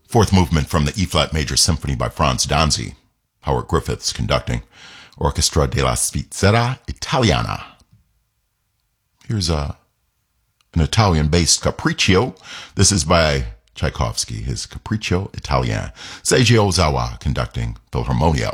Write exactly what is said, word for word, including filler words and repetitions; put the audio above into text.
Fourth movement from the E-flat Major Symphony by Franz Danzi. Howard Griffiths conducting. Orchestra della Svizzera Italiana. Here's a, an Italian-based capriccio. This is by Tchaikovsky, his Capriccio Italien. Seiji Ozawa conducting Philharmonia.